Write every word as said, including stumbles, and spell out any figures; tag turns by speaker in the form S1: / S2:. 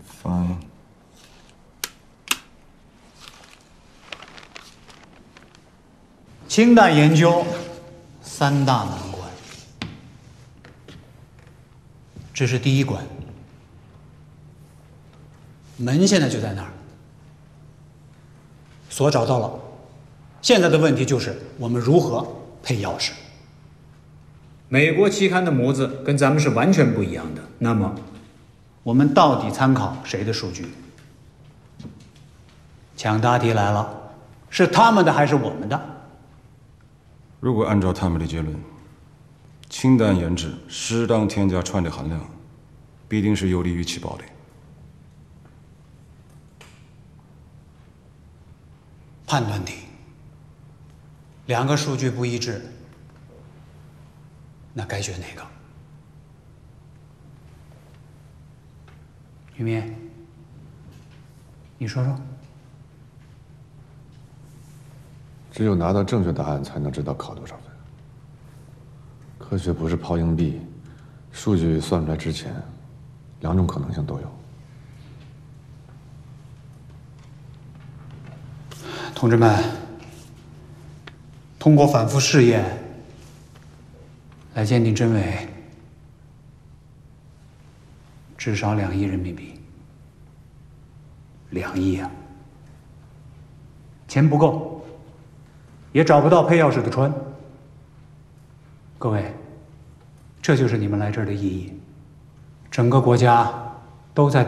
S1: Fine。
S2: 氢弹研究三大难关，这是第一关，门现在就在那儿，锁找到了，现在的问题就是我们如何配钥匙。美国期刊的模子跟咱们是完全不一样的，那么我们到底参考谁的数据？抢答题来了，是他们的还是我们的？
S1: 如果按照他们的结论，氢弹研制适当添加氚的含量，必定是有利于起爆的。
S2: 判断题，两个数据不一致，那该选哪个？于明，你说说。
S3: 只有拿到正确答案，才能知道考多少分。科学不是抛硬币，数据算出来之前，两种可能性都有。
S2: 同志们，通过反复试验来鉴定真伪，至少两亿人民币。两亿啊！钱不够。也找不到配钥匙的川。各位，这就是你们来这儿的意义。整个国家都在